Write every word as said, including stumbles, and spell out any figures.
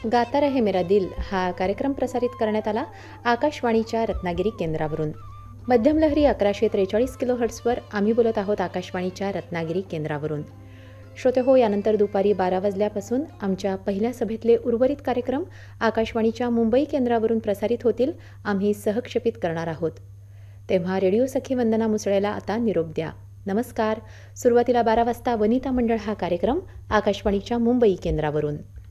गाता रहे मेरा दिल हा कार्यक्रम प्रसारित करण्यात आला आकाशवाणीच्या रत्नागिरी केंद्रावरून. मध्यम लहरी अकराशे त्रेचाळीस किलो हर्ट्सवर आम्ही बोलत आहोत आकाशवाणीच्या रत्नागिरी केंद्रावरून. श्रोते हो, यानंतर दुपारी बारा वाजल्यापासून आमच्या पहिल्या सभेतले उर्वरित कार्यक्रम आकाशवाणीच्या मुंबई केंद्रावरून प्रसारित होतील. आम्ही सहक्षेपित करणार आहोत. तेव्हा रेडिओ सखी वंदना मुसळेला आता निरोप द्या. नमस्कार. सुरुवातीला बारा वाजता वनिता मंडळ हा कार्यक्रम आकाशवाणीच्या मुंबई केंद्रावरून.